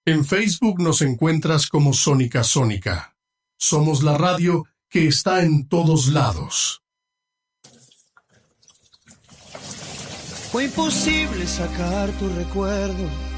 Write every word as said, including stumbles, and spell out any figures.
En Facebook nos encuentras como Sónica Sónica. Somos la radio que está en todos lados. Fue imposible sacar tu recuerdo